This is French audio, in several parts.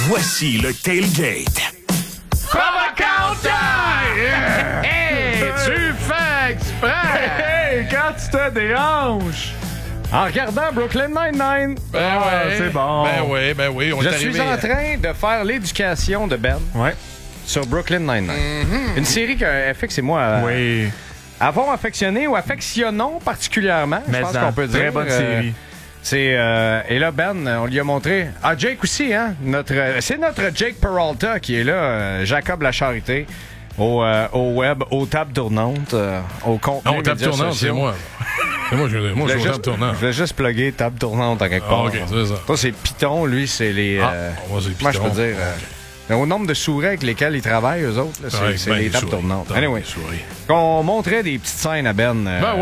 Voici le Tailgate. Yeah. Hey, tu fais exprès! Hey, quand tu te déhanches! En regardant Brooklyn Nine-Nine. C'est bon. Ben oui. On Je est suis arrivé en train de faire l'éducation de Ben sur Brooklyn Nine-Nine. Une série que FX et moi avons affectionné ou affectionnons particulièrement. Je pense qu'on peut dire. Très bonne série. Et là, Ben, on lui a montré. Ah, Jake aussi, hein? C'est notre Jake Peralta qui est là, Jacob La Charité, au web, aux tables tournantes, au contenu. Non, table tournante, c'est moi. Moi, je suis au table tournante. Je vais juste plugger table tournante en quelque part. OK, c'est ça. Toi, c'est Python, lui, c'est les. Moi, c'est Moi, je Python. peux dire. Au nombre de souris avec lesquels ils travaillent, eux autres, là, c'est les tables tournantes. Anyway, on montrait des petites scènes à Ben.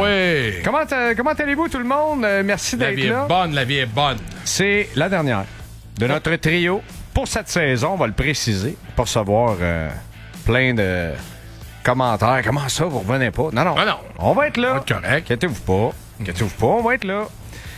Comment allez-vous, tout le monde? Merci d'être là. La vie est bonne. C'est la dernière de notre trio. Pour cette saison, on va le préciser, pour recevoir plein de commentaires. Comment ça, vous revenez pas? Non. On va être là. On va être correct. Inquiétez-vous pas, on va être là.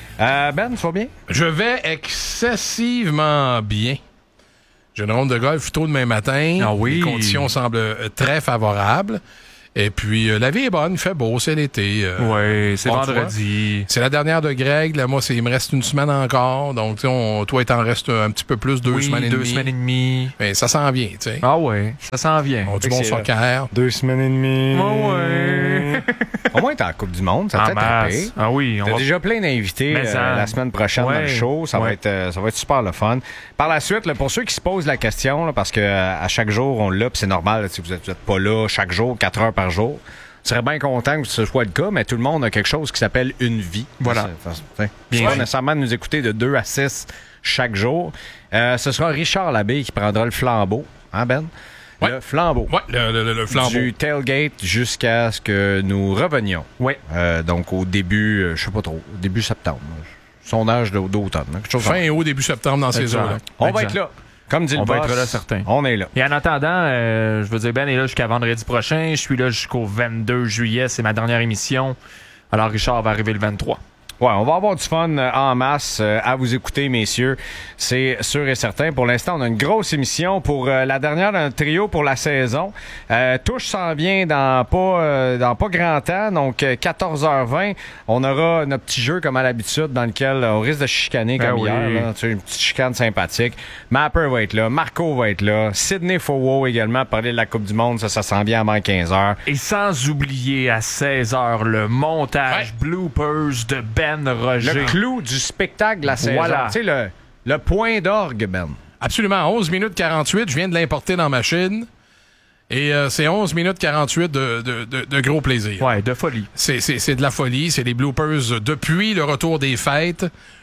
Ben, tu vas bien? Je vais excessivement bien. J'ai une ronde de golf plutôt demain matin. Ah oui. Les conditions semblent très favorables. Et puis, la vie est bonne, il fait beau, c'est l'été. Oui, c'est bon, vendredi. C'est la dernière de Greg. Là, moi, il me reste une semaine encore. Donc, toi, il t'en reste un petit peu plus, 2 semaines et demie. 2 semaines et demie. Mais ça s'en vient, tu sais. Ah ouais, ça s'en vient. On du bon soccer. 2 semaines et demie. Ah ouais. Au moins, t'es en Coupe du Monde, ça En peut être masse. Ah oui, T'as déjà plein d'invités Mais ça- la semaine prochaine dans le show. Ça va être super le fun. Par la suite, là, pour ceux qui se posent la question, là, parce que à chaque jour, on l'a, puis c'est normal, là, si vous êtes pas là chaque jour, 4 heures par jour. Je serais bien content que ce soit le cas, mais tout le monde a quelque chose qui s'appelle une vie. Voilà. C'est pas nécessairement de nous écouter de 2 à 6 chaque jour. Ce sera Richard Labbé qui prendra le flambeau. Hein, Ben? Ouais. Le flambeau. Ouais, le flambeau. Du tailgate jusqu'à ce que nous revenions. Oui. Donc au début, je sais pas trop, début septembre. Sondage d'automne. Quelque chose Fin août, début septembre dans ces eaux-là. On va être là. Comme dit le On va boss, être là, certain. On est là. Et en attendant, je veux dire, Ben est là jusqu'à vendredi prochain. Je suis là jusqu'au 22 juillet. C'est ma dernière émission. Alors, Richard va arriver le 23. Ouais, on va avoir du fun en masse à vous écouter, messieurs. C'est sûr et certain. Pour l'instant, on a une grosse émission pour la dernière d'un trio pour la saison. Touche s'en vient dans pas grand temps, donc 14h20. On aura notre petit jeu comme à l'habitude dans lequel on risque de chicaner comme hier. Là. Tu sais, une petite chicane sympathique. Mapper va être là, Marco va être là, Sidney Fowo également pour parler de la Coupe du Monde. Ça s'en vient avant 15h. Et sans oublier à 16h le montage bloopers de Ben Roger. Le clou du spectacle de la saison. Voilà. Tu sais, le point d'orgue, Ben. Absolument. 11 minutes 48. Je viens de l'importer dans ma machine. Et c'est 11 minutes 48 de gros plaisir. Ouais, de folie. C'est de la folie. C'est des bloopers depuis le retour des fêtes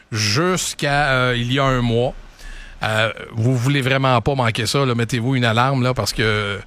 jusqu'à il y a un mois. Vous voulez vraiment pas manquer ça. Là. Mettez-vous une alarme là, parce que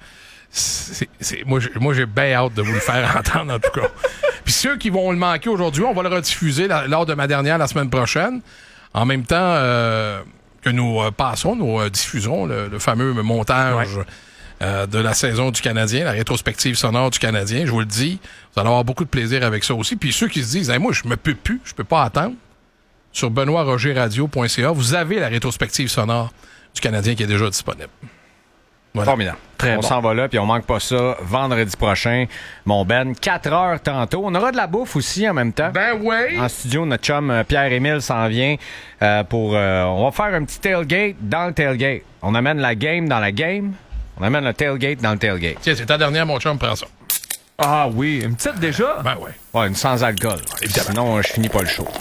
moi, j'ai bien hâte de vous le faire entendre, en tout cas. Puis ceux qui vont le manquer aujourd'hui, on va le rediffuser lors de ma dernière la semaine prochaine. En même temps que nous diffuserons le fameux montage de la saison du Canadien, la rétrospective sonore du Canadien. Je vous le dis, vous allez avoir beaucoup de plaisir avec ça aussi. Puis ceux qui se disent, hey, moi, je peux pas attendre, sur benoîtrogerradio.ca, vous avez la rétrospective sonore du Canadien qui est déjà disponible. Voilà. Formidable. Très on bon. s'en va là, puis on manque pas ça vendredi prochain, mon Ben. 4 heures tantôt. On aura de la bouffe aussi en même temps. Ben oui! En studio, notre chum Pierre-Émile s'en vient pour... on va faire un petit tailgate dans le tailgate. On amène la game dans la game. On amène le tailgate dans le tailgate. Tiens, c'est ta dernière, mon chum, prends ça. Ah oui, une petite déjà? Ben ouais. Ouais, une sans alcool. Sinon, je finis pas le show.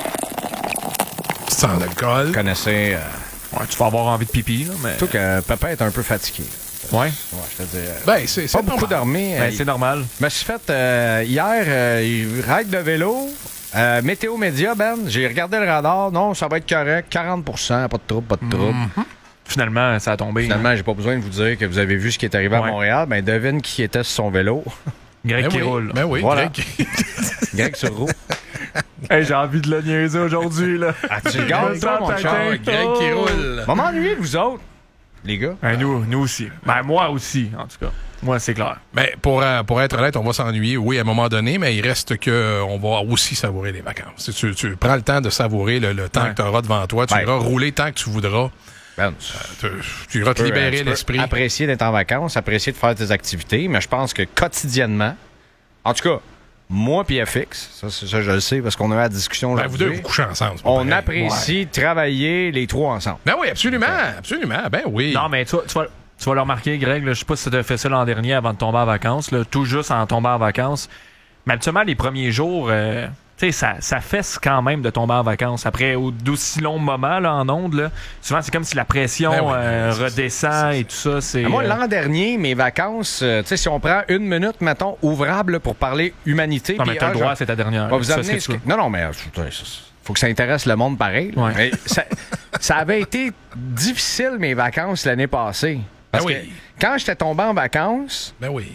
Sans alcool. Vous connaissez... Ouais, tu vas avoir envie de pipi, là, mais... Surtout que papa est un peu fatigué. Ouais. Ouais, je te dis... Ben, c'est pas beaucoup normal. dormi. Ben, c'est normal. Je me suis fait hier, ride de vélo, météo média, Ben. J'ai regardé le radar. Non, ça va être correct. 40%, pas de trouble, pas de trouble. Finalement, ça a tombé. Finalement, j'ai pas besoin de vous dire que vous avez vu ce qui est arrivé à Montréal. Ben, devine qui était sur son vélo. Greg Ben qui oui. roule. Ben oui, Voilà. Greg. Greg sur roue. Hey, j'ai envie de le niaiser aujourd'hui, là. Ah, tu le gagnes, toi, mon char. Greg qui roule. Va m'ennuyer, vous autres, les gars. Nous aussi. Ben, moi aussi, en tout cas. Moi, c'est clair. Mais pour être honnête, on va s'ennuyer, oui, à un moment donné, mais il reste que on va aussi savourer les vacances. Tu prends le temps de savourer le temps que tu auras devant toi. Tu iras rouler tant que tu voudras. Ben, tu iras te libérer tu peux l'esprit. apprécier d'être en vacances, apprécier de faire tes activités, mais je pense que quotidiennement, en tout cas, moi puis FX, ça je le sais parce qu'on a eu la discussion Ben, aujourd'hui. vous deux, vous couchez ensemble. c'est pas On pareil. apprécie travailler les trois ensemble. Ben oui, absolument. Absolument. Ben oui. Non, mais tu vas le remarquer, Greg, là, je sais pas si tu as fait ça l'an dernier avant de tomber en vacances, là, tout juste en tombant en vacances. Mais habituellement, les premiers jours, tu sais, ça fesse quand même de tomber en vacances. Après, d'aussi longs moments là, en ondes, là, souvent, c'est comme si la pression Ben oui, redescend et tout ça. C'est, Moi, l'an dernier, mes vacances, tu sais, si on prend une minute, mettons, ouvrable là, pour parler humanité. Non, mais puis, t'as le droit, genre, c'est ta dernière. on va vous Tu fais amener ce que tu veux. Non, mais faut que ça intéresse le monde pareil. Là. Ouais. Mais ça avait été difficile, mes vacances, l'année passée. Parce Ben que oui. quand j'étais tombé en vacances, Ben oui.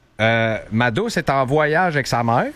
ma douce était en voyage avec sa mère.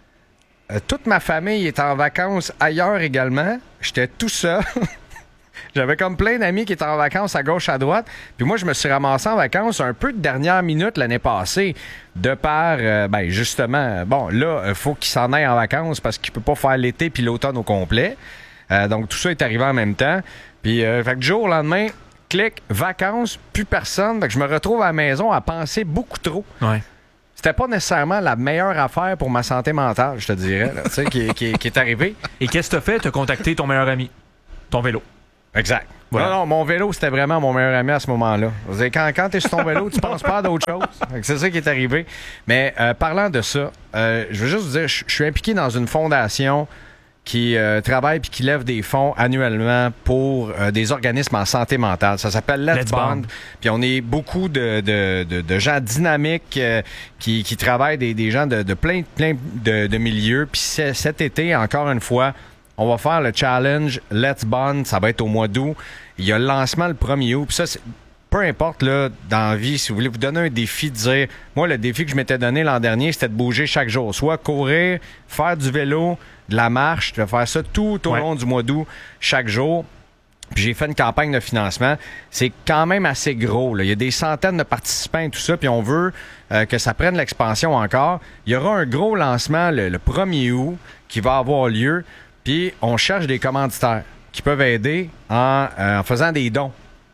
Toute ma famille est en vacances ailleurs également. J'étais tout seul. J'avais comme plein d'amis qui étaient en vacances à gauche, à droite. Puis moi, je me suis ramassé en vacances un peu de dernière minute l'année passée. De par, justement, bon, là, il faut qu'il s'en aille en vacances parce qu'il peut pas faire l'été puis l'automne au complet. Donc, tout ça est arrivé en même temps. Puis, fait que du jour au lendemain, clic, vacances, plus personne. Fait que je me retrouve à la maison à penser beaucoup trop. Ouais. C'était pas nécessairement la meilleure affaire pour ma santé mentale, je te dirais, là, tu sais, qui est arrivée. Et qu'est-ce que t'as fait? T'as contacté ton meilleur ami, ton vélo. Exact. Voilà. Non, mon vélo, c'était vraiment mon meilleur ami à ce moment-là. Je veux dire, quand tu es sur ton vélo, tu penses pas à d'autres choses. Fait que c'est ça qui est arrivé. Mais parlant de ça, je veux juste vous dire, je suis impliqué dans une fondation qui travaille puis qui lève des fonds annuellement pour des organismes en santé mentale. Ça s'appelle Let's Bond. Puis on est beaucoup de gens dynamiques qui travaillent, des gens de plein de milieux. Puis cet été, encore une fois, on va faire le challenge Let's Bond. Ça va être au mois d'août. Il y a le lancement le 1er août. Puis ça, peu importe, là, dans la vie, si vous voulez vous donner un défi, de dire, moi, le défi que je m'étais donné l'an dernier, c'était de bouger chaque jour. Soit courir, faire du vélo, de la marche. Je vais faire ça tout au long du mois d'août, chaque jour. Puis j'ai fait une campagne de financement. C'est quand même assez gros, là. Il y a des centaines de participants et tout ça, puis on veut que ça prenne l'expansion encore. Il y aura un gros lancement le 1er août qui va avoir lieu, puis on cherche des commanditaires qui peuvent aider en faisant des dons.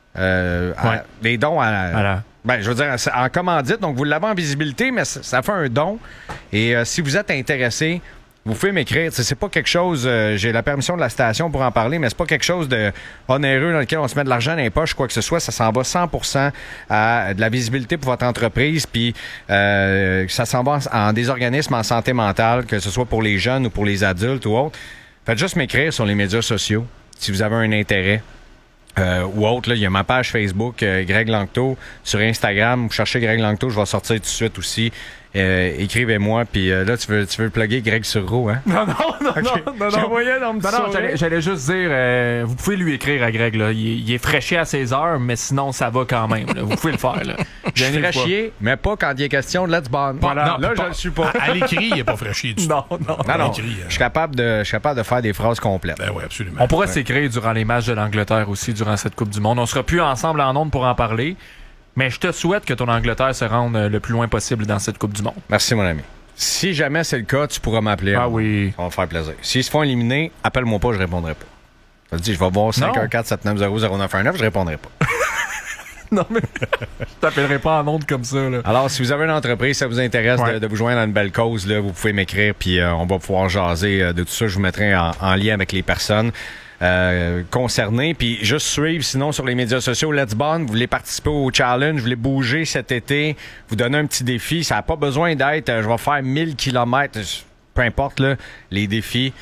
Des dons à... Ben, je veux dire, en commandite, donc vous l'avez en visibilité, mais ça fait un don. Et si vous êtes intéressé, vous pouvez m'écrire. C'est pas quelque chose, j'ai la permission de la station pour en parler, mais c'est pas quelque chose de onéreux dans lequel on se met de l'argent dans les poches, quoi que ce soit. Ça s'en va 100% à de la visibilité pour votre entreprise, puis ça s'en va en des organismes en santé mentale, que ce soit pour les jeunes ou pour les adultes ou autres. Faites juste m'écrire sur les médias sociaux si vous avez un intérêt. Ou autre, là, il y a ma page Facebook, Greg Langto. Sur Instagram, vous cherchez Greg Langto, je vais sortir tout de suite aussi. Écrivez-moi, puis là, tu veux plugger Greg Surreau, hein? Non. Je voyais dans J'allais juste dire, vous pouvez lui écrire à Greg, là. Il est fraîché à 16 heures, mais sinon, ça va quand même. Là. Vous pouvez le faire, là. Je suis fraîchier, mais pas quand il est question de Let's Bond. Voilà. Là, je le suis pas. À l'écrit, il n'est pas fraîchier du tout. Non. Non, je suis capable de faire des phrases complètes. Ben oui, absolument. On pourrait s'écrire durant les matchs de l'Angleterre aussi, durant cette Coupe du Monde. On sera plus ensemble en ondes pour en parler, mais je te souhaite que ton Angleterre se rende le plus loin possible dans cette Coupe du Monde. Merci, mon ami. Si jamais c'est le cas, tu pourras m'appeler. Ah oui. Ça va me faire plaisir. S'ils se font éliminer, appelle-moi pas, je répondrai pas. Je te dis, je vais voir 514-790-0919, je répondrai pas. Non, mais je t'appellerai pas en ondes comme ça, là. Alors, si vous avez une entreprise, ça vous intéresse de vous joindre à une belle cause, là, vous pouvez m'écrire, puis on va pouvoir jaser de tout ça. Je vous mettrai en lien avec les personnes concernés, puis juste suivre sinon sur les médias sociaux Let's Bond, vous voulez participer au challenge, vous voulez bouger cet été, vous donner un petit défi, ça n'a pas besoin d'être je vais faire 1000 km, peu importe là, les défis,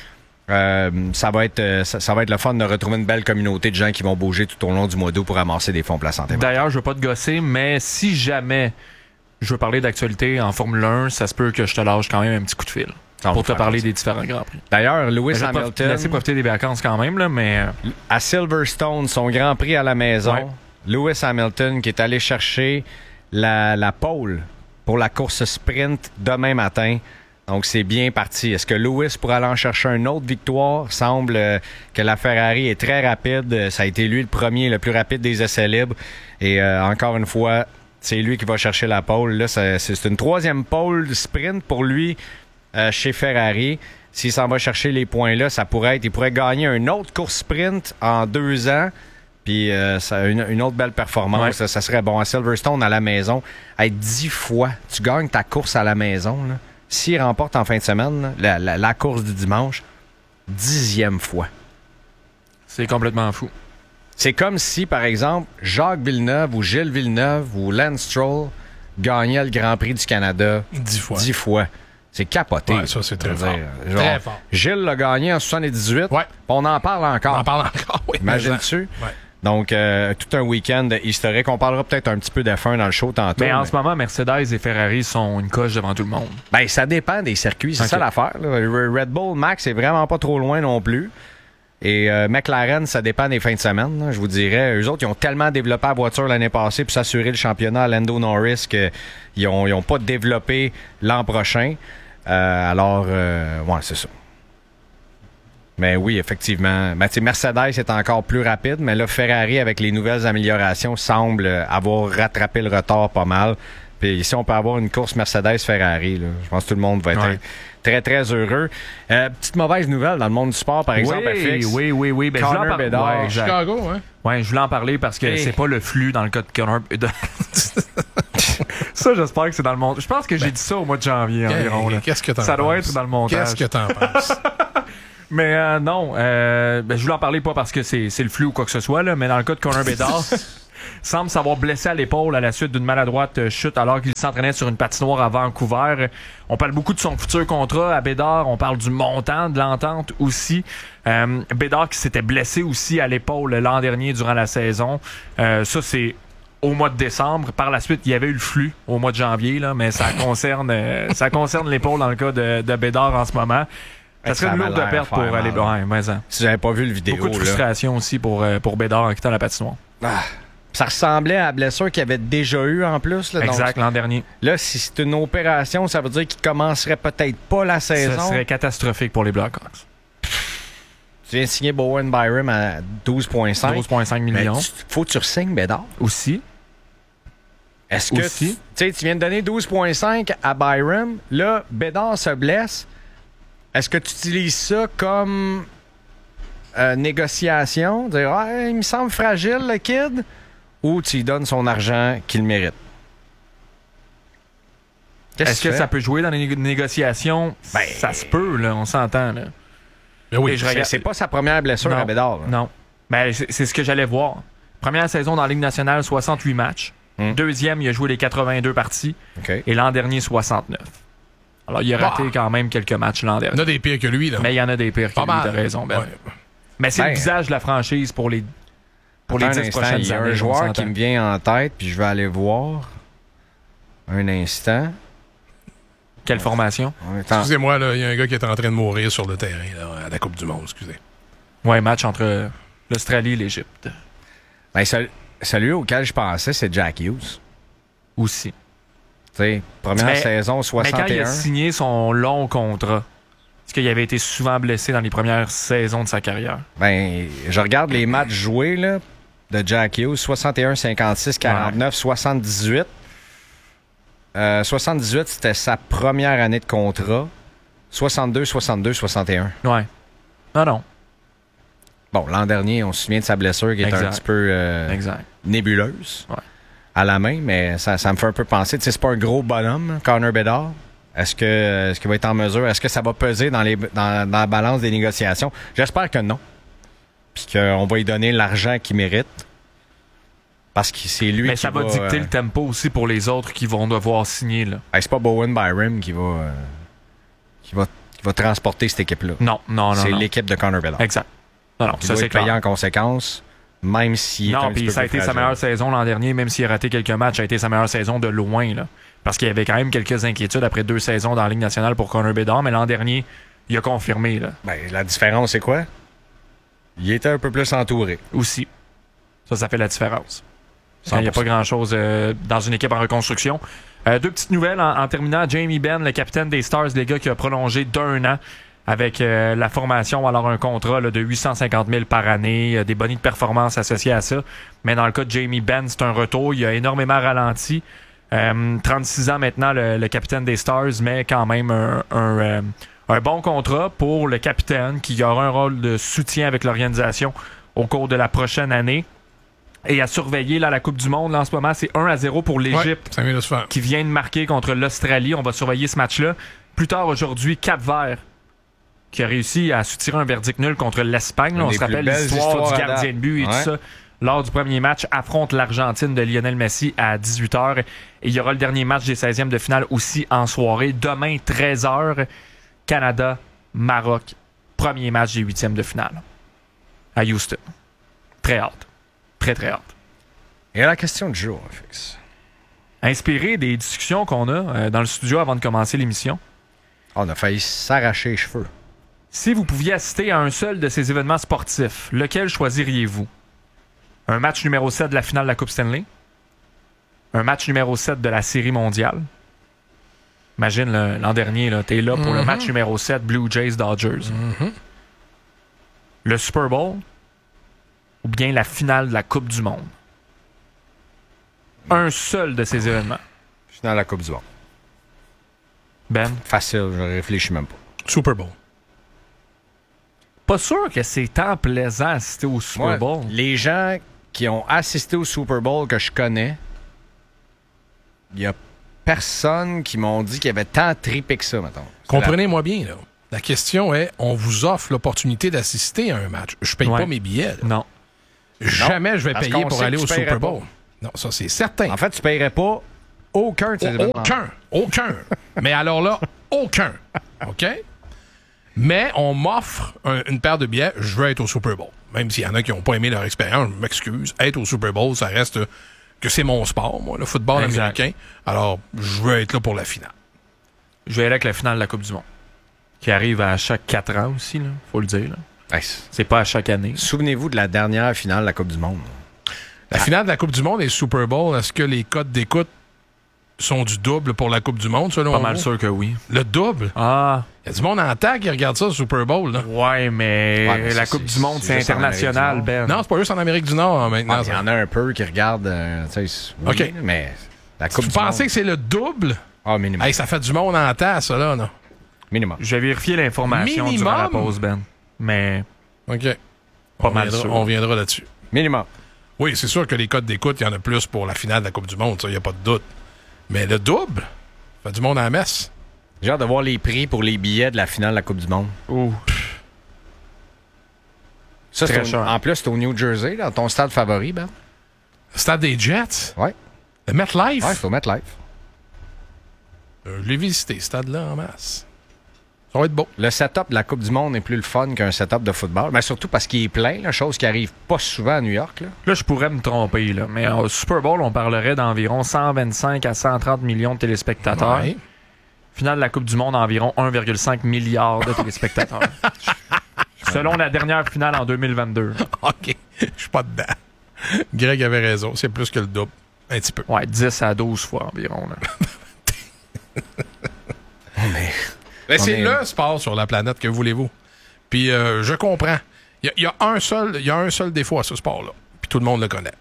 ça va être le fun de retrouver une belle communauté de gens qui vont bouger tout au long du mois d'août pour ramasser des fonds pour la santé. D'ailleurs, je veux pas te gosser, mais si jamais je veux parler d'actualité en Formule 1, ça se peut que je te lâche quand même un petit coup de fil. Pour te parler des différents Grands Prix. D'ailleurs, Lewis Je vais Hamilton... laisser profiter des vacances quand même, là, mais... À Silverstone, son Grand Prix à la maison, Ouais. Lewis Hamilton qui est allé chercher la pole pour la course sprint demain matin. Donc, c'est bien parti. Est-ce que Lewis pourra aller en chercher une autre victoire? Semble que la Ferrari est très rapide. Ça a été lui le premier, le plus rapide des essais libres. Et encore une fois, c'est lui qui va chercher la pole. Là, c'est une troisième pole sprint pour lui chez Ferrari. S'il s'en va chercher les points-là, il pourrait gagner une autre course sprint en 2 ans. Puis une autre belle performance, ça serait bon. À Silverstone, à la maison, être 10 fois, tu gagnes ta course à la maison. Là. S'il remporte en fin de semaine, là, la course du dimanche, 10e fois. C'est complètement fou. C'est comme si, par exemple, Jacques Villeneuve ou Gilles Villeneuve ou Lance Stroll gagnaient le Grand Prix du Canada 10 fois. 10 fois. C'est capoté. Ouais, ça, c'est très fort. Très fort. Gilles l'a gagné en 78. Ouais. On en parle encore. On en parle encore, oui. Imagine-tu? Ouais. Donc, tout un week-end historique. On parlera peut-être un petit peu d'F1 dans le show tantôt. Mais en ce moment, Mercedes et Ferrari sont une coche devant tout le monde. Ben, ça dépend des circuits. C'est ça l'affaire. Là. Red Bull, Max, c'est vraiment pas trop loin non plus. Et McLaren, ça dépend des fins de semaine. Là, je vous dirais, eux autres, ils ont tellement développé la voiture l'année passée pour s'assurer le championnat à Lando Norris qu'ils n'ont pas développé l'an prochain. Ouais, c'est ça. Mais oui, effectivement. Mercedes est encore plus rapide, mais là, Ferrari, avec les nouvelles améliorations, semble avoir rattrapé le retard pas mal. Puis si on peut avoir une course Mercedes-Ferrari, je pense que tout le monde va être très, très heureux. Petite mauvaise nouvelle dans le monde du sport, par exemple, FX. Oui. Ben, Connor Bedard. Chicago, hein? Oui, je voulais en parler parce que c'est pas le flux dans le cas de Connor Bedard. Ça, j'espère que c'est dans le montage. Je pense que j'ai dit ça au mois de janvier environ. Qu'est-ce que t'en penses? Ça doit être dans le montage. Qu'est-ce que t'en penses? Mais non, je voulais en parler pas parce que c'est le flux ou quoi que ce soit, là, mais dans le cas de Connor Bedard, semble s'avoir blessé à l'épaule à la suite d'une maladroite chute alors qu'il s'entraînait sur une patinoire à Vancouver. On parle beaucoup de son futur contrat à Bedard, on parle du montant de l'entente aussi. Bedard qui s'était blessé aussi à l'épaule l'an dernier durant la saison. Ça, c'est au mois de décembre. Par la suite, il y avait eu le flux au mois de janvier, là, mais ça concerne l'épaule dans le cas de Bedard en ce moment. Ça serait une lourde de perte pour aller loin. Si j'avais pas vu le vidéo. Beaucoup de frustration aussi pour Bedard en quittant la patinoire. Ça ressemblait à la blessure qu'il avait déjà eue en plus. Là, exact, donc, l'an dernier. Là, si c'est une opération, ça veut dire qu'il commencerait peut-être pas la saison. Ça serait catastrophique pour les Blackhawks. Tu viens de signer Bowen Byram à 12,5. 12,5 millions. Faut que tu re-signes Bedard. Aussi. Est-ce que tu viens de donner 12,5 à Byram. Là, Bedard se blesse. Est-ce que tu utilises ça comme négociation? Dire, il me semble fragile, le kid? Ou tu lui donnes son argent qu'il mérite? Est-ce que ça peut jouer dans les négociations? Ça se peut, là, on s'entend. Là. Ben oui, c'est pas sa première blessure à Bedard. Là. Non. Ben, c'est ce que j'allais voir. Première saison dans la Ligue nationale, 68 matchs. Deuxième, il a joué les 82 parties. Okay. Et l'an dernier, 69. Alors, il a raté quand même quelques matchs l'an dernier. Il y en a des pires que lui, là. Mais il y en a des pires que lui, t'as raison, Ben. Ouais. Mais c'est le visage de la franchise pour les 10 prochaines années. Il y a un joueur qui me vient en tête, puis je vais aller voir. Un instant. Quelle formation? Excusez-moi, là, il y a un gars qui est en train de mourir sur le terrain là, à la Coupe du Monde, excusez. Ouais, match entre l'Australie et l'Égypte. Ben, celui auquel je pensais, c'est Jack Hughes. Aussi. Première saison, 61. Mais quand il a signé son long contrat, est-ce qu'il avait été souvent blessé dans les premières saisons de sa carrière? Ben, je regarde les matchs joués là, de Jack Hughes. 61, 56, 49, 78. 78, c'était sa première année de contrat. 62, 62, 61. Ouais. Non. Bon, l'an dernier, on se souvient de sa blessure qui est un petit peu nébuleuse. Ouais. À la main, mais ça me fait un peu penser. C'est pas un gros bonhomme, Connor Bedard. Est-ce qu'il va être en mesure? Est-ce que ça va peser dans la balance des négociations? J'espère que non. Puis qu'on va lui donner l'argent qu'il mérite. Parce que c'est lui mais qui ça va dicter le tempo aussi pour les autres qui vont devoir signer. Là. C'est pas Bowen Byram qui va transporter cette équipe-là. Non. C'est l'équipe de Connor Bedard. Exact. Non, il ça doit c'est être payé clair. en conséquence. Même s'il est un petit peu ça a été sa meilleure saison l'an dernier, même s'il a raté quelques matchs, ça a été sa meilleure saison de loin. Là. Parce qu'il y avait quand même quelques inquiétudes après 2 saisons dans la Ligue nationale pour Connor Bedard, mais l'an dernier, il a confirmé. Là. Ben, la différence, c'est quoi? Il était un peu plus entouré. Aussi. Ça fait la différence. Il n'y a pas grand-chose dans une équipe en reconstruction. 2 petites nouvelles en terminant. Jamie Benn, le capitaine des Stars, les gars, qui a prolongé d'1 an avec la formation, alors un contrat là, de 850 000 par année, des bonus de performance associés à ça. Mais dans le cas de Jamie Benn, c'est un retour. Il a énormément ralenti. 36 ans maintenant, le capitaine des Stars, mais quand même un bon contrat pour le capitaine qui aura un rôle de soutien avec l'organisation au cours de la prochaine année. Et à surveiller là, la Coupe du Monde, là, en ce moment, c'est 1-0 pour l'Égypte. Ouais, ça vient de se faire. Qui vient de marquer contre l'Australie. On va surveiller ce match-là. Plus tard aujourd'hui, Cap-Vert qui a réussi à soutirer un verdict nul contre l'Espagne. Là, on se rappelle l'histoire du gardien de but et tout ça. Lors du premier match, affronte l'Argentine de Lionel Messi à 18h. Et il y aura le dernier match des 16e de finale aussi en soirée. Demain, 13h, Canada, Maroc. Premier match des 8e de finale à Houston. Très hâte. Très, très hâte. Et à la question du jour, Fix. Inspiré des discussions qu'on a dans le studio avant de commencer l'émission. On a failli s'arracher les cheveux. Si vous pouviez assister à un seul de ces événements sportifs, lequel choisiriez-vous? Un match numéro 7 de la finale de la Coupe Stanley? Un match numéro 7 de la Série mondiale? Imagine l'an dernier, t'es là pour le match numéro 7 Blue Jays Dodgers. Le Super Bowl? Ou bien la finale de la Coupe du Monde? Un seul de ces événements. Finale de la Coupe du Monde. Ben? Facile, je réfléchis même pas. Super Bowl. Pas sûr que c'est tant plaisant d'assister au Super Bowl. Les gens qui ont assisté au Super Bowl que je connais, il y a personne qui m'ont dit qu'il y avait tant trippé que ça, mettons. Comprenez-moi bien, là. La question est, on vous offre l'opportunité d'assister à un match. Je paye pas mes billets. Là. Non. Jamais je vais parce payer qu'on pour sait aller que au tu Super paierais Bowl. Non, ça, c'est certain. En fait, tu paierais pas aucun de ces événements. Aucun. Mais alors là, aucun. OK? Mais on m'offre une paire de billets, je veux être au Super Bowl. Même s'il y en a qui n'ont pas aimé leur expérience, je m'excuse. Être au Super Bowl, ça reste que c'est mon sport, moi, le football américain. Alors, je veux être là pour la finale. Je vais aller avec la finale de la Coupe du Monde. Qui arrive à chaque 4 ans aussi, là, faut le dire. Là. Ouais, c'est pas à chaque année. Souvenez-vous de la dernière finale de la Coupe du Monde. La finale de la Coupe du Monde et le Super Bowl, est-ce que les codes d'écoute sont du double pour la Coupe du Monde, selon Pas mal sûr que oui. Le double? Ah. Il y a du monde en temps qui regarde ça, le Super Bowl. Là. Ouais, mais la Coupe du Monde, c'est international, Ben. Non, c'est pas juste en Amérique du Nord maintenant. Il y en a un peu qui regardent, OK. Mais la Coupe vous du Monde... pensez que c'est le double? Ah, minimum. Hey, ça fait du monde en temps, ça, là, non? Minimum. Je vais vérifier l'information durant la pause, Ben. Mais... OK. Pas mal sûr. On viendra là-dessus. Minimum. Oui, c'est sûr que les codes d'écoute, il y en a plus pour la finale de la Coupe du Monde, ça, il n'y a pas de doute. Mais le double, ça fait du monde à la messe. J'ai hâte de voir les prix pour les billets de la finale de la Coupe du Monde. Ouh. Ça, en plus, c'est au New Jersey, dans ton stade favori, Ben. Le stade des Jets? Ouais. Le MetLife? Ouais, c'est au MetLife. Je l'ai visité, ce stade-là, en masse. Ça va être beau. Le setup de la Coupe du Monde est plus le fun qu'un setup de football. Mais surtout parce qu'il est plein, la chose qui arrive pas souvent à New York. Là, je pourrais me tromper, là. Mais au Super Bowl, on parlerait d'environ 125 à 130 millions de téléspectateurs. Ouais. Finale de la Coupe du Monde, environ 1,5 milliard de téléspectateurs. Selon la dernière finale en 2022. OK. Je suis pas dedans. Greg avait raison. C'est plus que le double. Un petit peu. Ouais, 10 à 12 fois environ. Là. Mais c'est le sport sur la planète, que voulez-vous? Puis je comprends. Il y a un seul défaut à ce sport-là. Puis tout le monde le connaît.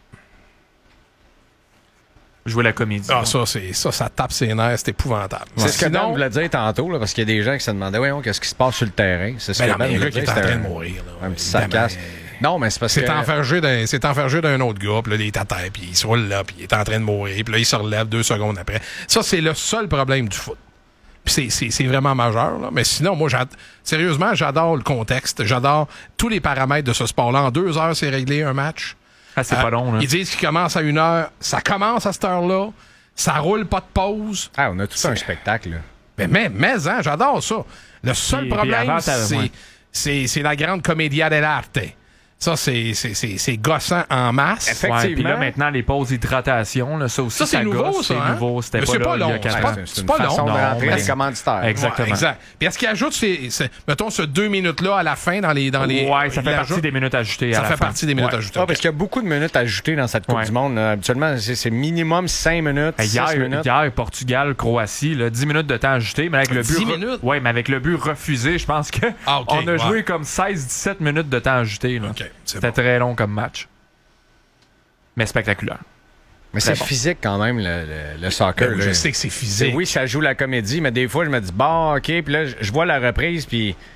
Jouer la comédie. Ah, ça tape ses nerfs, c'est épouvantable. C'est ce que Ben voulait dire tantôt, là, parce qu'il y a des gens qui se demandaient, voyons, qu'est-ce qui se passe sur le terrain? C'est ce que Ben voulait dire. Il est en train de mourir. Là, un petit sarcasme. Non, mais c'est parce que... C'est enfergé d'un autre gars, puis là, il est à terre, puis il se roule là, puis il est en train de mourir, puis là, il se relève 2 secondes après. Ça, c'est le seul problème du foot. Puis c'est vraiment majeur, là. Mais sinon, moi, sérieusement, j'adore le contexte. J'adore tous les paramètres de ce sport-là. En 2 heures, c'est réglé un match. Ah, c'est pas long, là. Ils disent qu'il commence à 1 heure. Ça commence à cette heure-là. Ça roule pas de pause. Ah, on a tout un spectacle, là. Mais j'adore ça. Le seul problème, c'est la grande commedia dell'arte. Ça, c'est gossant en masse. Effectivement. Ouais, puis là, maintenant, les pauses d'hydratation, là, ça aussi, c'est nouveau, gosse. ça. C'est nouveau. C'était pas là long. Il y a 4 ans. C'est pas façon de rentrer les commanditaires. Exactement. Ouais, exact. Puis est-ce qu'il ajoute, mettons, ce 2 minutes-là à la fin dans les ouais, ça fait partie des minutes ajoutées. Ça fait partie des minutes ajoutées. Parce qu'il y a beaucoup de minutes ajoutées dans cette Coupe du Monde. Là. Habituellement, c'est minimum 5 minutes, 6 minutes. Hier, Portugal, Croatie, là, 10 minutes de temps ajouté. Mais avec le but 10 minutes? Oui, mais avec le but refusé, je pense qu'on a joué comme 16-17 minutes de temps ajouté. Là. C'était très long comme match. Mais spectaculaire. Mais c'est physique quand même, le soccer. Je sais que c'est physique. Oui, ça joue la comédie, mais des fois, je me dis, bon, OK, puis là, je vois la reprise, puis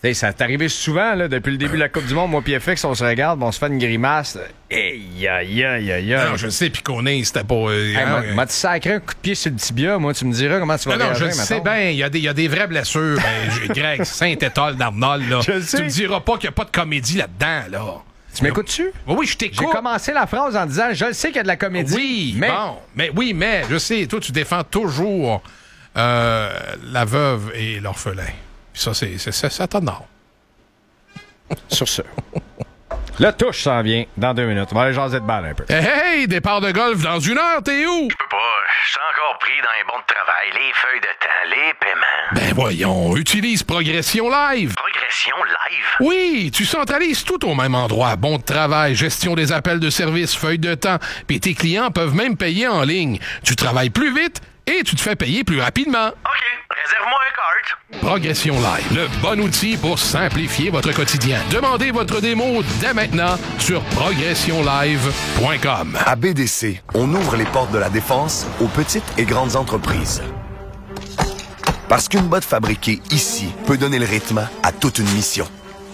T'sais, ça t'est arrivé souvent, là, depuis le début de la Coupe du Monde, moi puis FX, on se regarde, on se fait une grimace. Aïe, aïe, aïe, aïe. Non, je sais, puis qu'on est, c'était pas... m'a-tu sacré un coup de pied sur le tibia, moi, tu me diras comment tu vas réagir, je sais bien, il y a des vraies blessures. Greg, Saint-Étoile d'Arnold, là. Je le sais. Tu me diras pas qu'il n'y a pas de comédie là-dedans, là. Tu m'écoutes-tu? Oui, je t'écoute. J'ai commencé la phrase en disant, je le sais qu'il y a de la comédie. Oui, mais... mais je sais, toi, tu défends toujours la veuve et l'orphelin. Puis ça t'honore. Sur ce. Le touche s'en vient dans 2 minutes. On va aller jaser de balle un peu. Hey, départ de golf dans 1 heure, t'es où? Je peux pas, je suis encore pris dans les bons de travail, les feuilles de temps, les paiements. Ben voyons, utilise Progression Live. Progression live? Oui, tu centralises tout au même endroit. Bon de travail, gestion des appels de service, feuilles de temps, puis tes clients peuvent même payer en ligne. Tu travailles plus vite et tu te fais payer plus rapidement. OK, réserve-moi un cart. Progression Live, le bon outil pour simplifier votre quotidien. Demandez votre démo dès maintenant sur progressionlive.com. À BDC, on ouvre les portes de la défense aux petites et grandes entreprises. Parce qu'une botte fabriquée ici peut donner le rythme à toute une mission.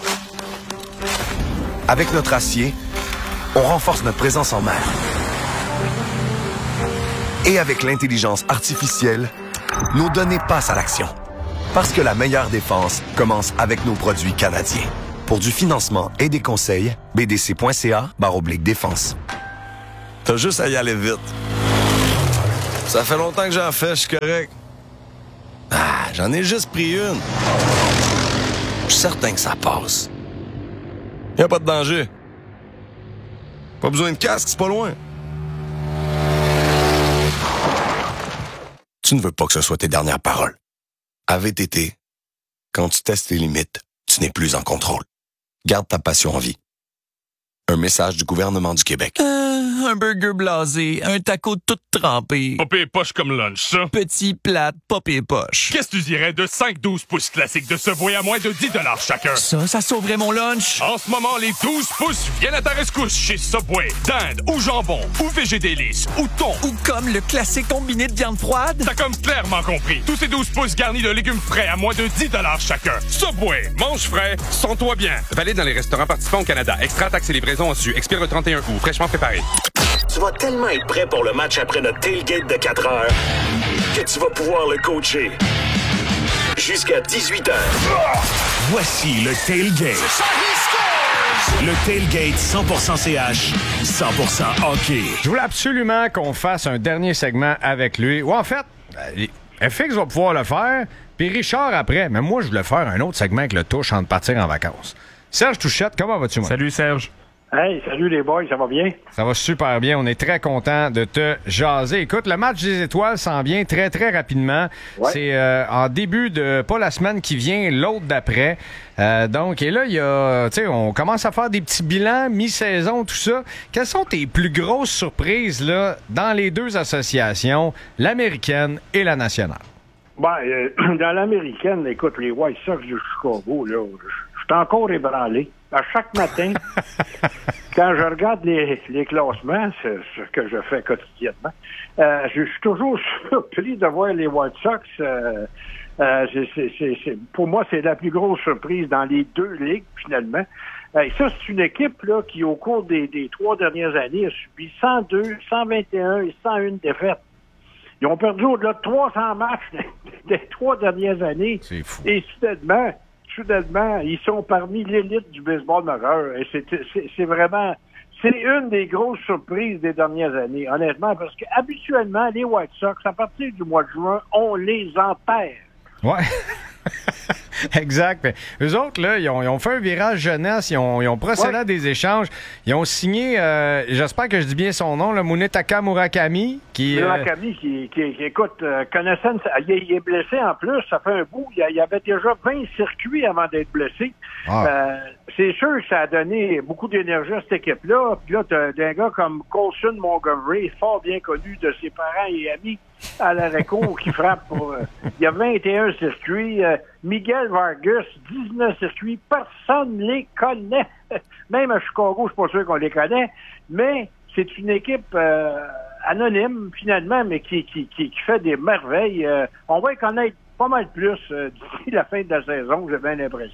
Avec notre acier, on renforce notre présence en mer. Et avec l'intelligence artificielle, nos données passent à l'action. Parce que la meilleure défense commence avec nos produits canadiens. Pour du financement et des conseils, bdc.ca/défense. T'as juste à y aller vite. Ça fait longtemps que j'en fais, je suis correct. Ah, j'en ai juste pris une. Je suis certain que ça passe. Y a pas de danger. Pas besoin de casque, c'est pas loin. Tu ne veux pas que ce soit tes dernières paroles. À VTT, quand tu testes tes limites, tu n'es plus en contrôle. Garde ta passion en vie. Un message du gouvernement du Québec. Un burger blasé, un taco tout trempé. Popé poche comme lunch, ça. Petit, plate, popé poche. Qu'est-ce que tu dirais de 5-12 pouces classiques de Subway à moins de 10 $ chacun? Ça sauverait mon lunch. En ce moment, les 12 pouces viennent à ta rescousse chez Subway. Dinde ou jambon ou végé délice ou thon. Ou comme le classique combiné de viande froide. T'as comme clairement compris. Tous ces 12 pouces garnis de légumes frais à moins de 10 $ chacun. Subway, mange frais, sens-toi bien. Valide dans les restaurants participants au Canada. Extra taxes et livraison en su. Expire le 31 août. Fraîchement préparé. Tu vas tellement être prêt pour le match après notre tailgate de 4 heures que tu vas pouvoir le coacher jusqu'à 18 heures. Voici le tailgate. Le tailgate 100% CH, 100% hockey. Je voulais absolument qu'on fasse un dernier segment avec lui. Ou en fait, FX va pouvoir le faire, puis Richard après. Mais moi, je voulais faire un autre segment avec le touche avant de partir en vacances. Serge Touchette, comment vas-tu, moi? Salut, Serge. Hey, salut les boys, ça va bien? Ça va super bien. On est très content de te jaser. Écoute, le match des étoiles s'en vient très, très rapidement. Ouais. C'est en début de, pas la semaine qui vient, l'autre d'après. Donc, et là, il y a, tu sais, on commence à faire des petits bilans, mi-saison, tout ça. Quelles sont tes plus grosses surprises, là, dans les deux associations, l'américaine et la nationale? Ben, dans l'américaine, écoute, les White Sox de Chicago, là, je suis encore ébranlé. À chaque matin, quand je regarde les classements, c'est ce que je fais quotidiennement, je suis toujours surpris de voir les White Sox. Pour moi, c'est la plus grosse surprise dans les deux ligues, finalement. Et ça, c'est une équipe là qui, au cours des 3 dernières années, a subi 102, 121 et 101 défaites. Ils ont perdu au-delà de 300 matchs des 3 dernières années. C'est fou. Et soudainement, ils sont parmi l'élite du baseball majeur. Et c'est vraiment... C'est une des grosses surprises des dernières années, honnêtement, parce qu'habituellement, les White Sox, à partir du mois de juin, on les enterre. Ouais. Exact. Mais eux autres, là, ils ont fait un virage jeunesse, ils ont procédé à des échanges. Ils ont signé, j'espère que je dis bien son nom, le Munetaka Murakami. Murakami, qui écoute, connaissant, il est blessé en plus, ça fait un bout. Il avait déjà 20 circuits avant d'être blessé. Ah. C'est sûr que ça a donné beaucoup d'énergie à cette équipe-là. Puis là, t'as un gars comme Colson Montgomery, fort bien connu de ses parents et amis à l'arrêt court qui frappe pour... il y a 21 circuits. Miguel Vargas, 19 circuits. Personne ne les connaît. Même à Chicago, je suis pas sûr qu'on les connaît. Mais c'est une équipe anonyme, finalement, mais qui fait des merveilles. On va y connaître pas mal plus d'ici la fin de la saison, j'ai bien l'impression.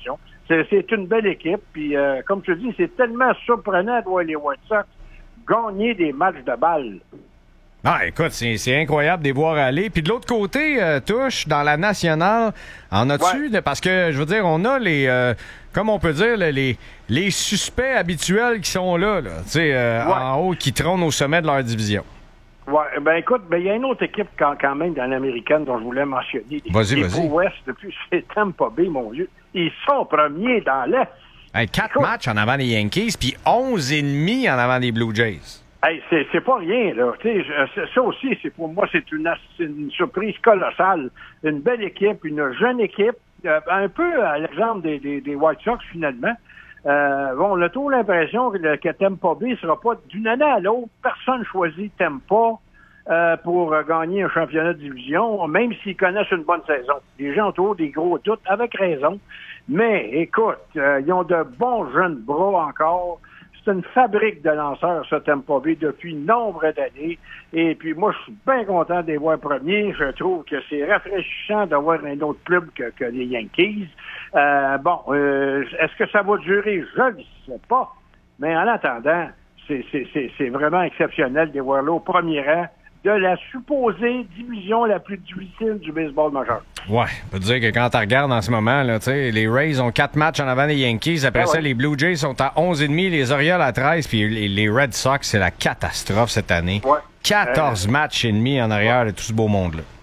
C'est une belle équipe. Puis, comme tu dis, c'est tellement surprenant de voir les White Sox gagner des matchs de balle. Ah, écoute, c'est incroyable de les voir aller. Puis de l'autre côté, Touche, dans la nationale, en as-tu? Ouais. Parce que, je veux dire, on a les, comme on peut dire, les suspects habituels qui sont là, tu sais, en haut, qui trônent au sommet de leur division. Ouais, ben écoute, il y a une autre équipe quand même dans l'américaine dont je voulais mentionner. Vas-y. Les West, depuis c'est Tampa Bay, mon Dieu. Ils sont premiers dans l'Est. Hey, 4 matchs en avant des Yankees, puis 11,5 en avant des Blue Jays. Hey, c'est pas rien, là. Ça aussi, pour moi, c'est une surprise colossale. Une belle équipe, une jeune équipe, un peu à l'exemple des White Sox, finalement. On a toujours l'impression que Tampa Bay sera pas d'une année à l'autre. Personne choisit Tampa pour gagner un championnat de division, même s'ils connaissent une bonne saison. Les gens ont toujours des gros doutes, avec raison. Mais, écoute, ils ont de bons jeunes bras encore. C'est une fabrique de lanceurs, ça, Tampa Bay, depuis nombre d'années. Et puis, moi, je suis bien content de les voir premiers. Je trouve que c'est rafraîchissant d'avoir un autre club que les Yankees. Est-ce que ça va durer? Je ne sais pas. Mais en attendant, c'est vraiment exceptionnel de les voir là au premier rang de la supposée division la plus difficile du baseball majeur. Ouais, on peut dire que quand tu regardes en ce moment, là, les Rays ont 4 matchs en avant des Yankees. Après ça, les Blue Jays sont à 11,5, les Orioles à 13, puis les Red Sox, c'est la catastrophe cette année. Ouais. 14 matchs et demi en arrière de tout ce beau monde-là.